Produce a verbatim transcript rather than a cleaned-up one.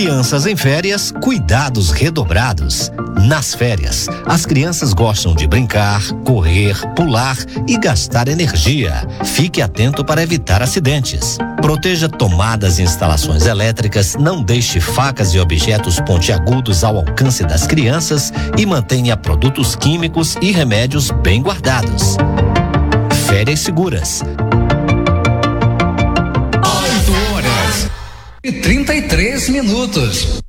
Crianças em férias, cuidados redobrados. Nas férias, as crianças gostam de brincar, correr, pular e gastar energia. Fique atento para evitar acidentes. Proteja tomadas e instalações elétricas, não deixe facas e objetos pontiagudos ao alcance das crianças e mantenha produtos químicos e remédios bem guardados. Férias seguras. oito horas e trinta e três minutos.